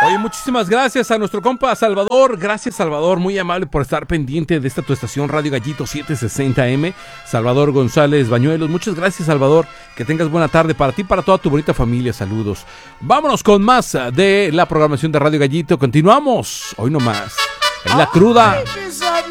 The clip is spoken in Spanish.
Oye, muchísimas gracias a nuestro compa Salvador. Gracias, Salvador, muy amable por estar pendiente de esta tu estación Radio Gallito 760M. Salvador González Bañuelos. Muchas gracias, Salvador. Que tengas buena tarde para ti y para toda tu bonita familia. Saludos. Vámonos con más de la programación de Radio Gallito. Continuamos. Hoy nomás. En la cruda.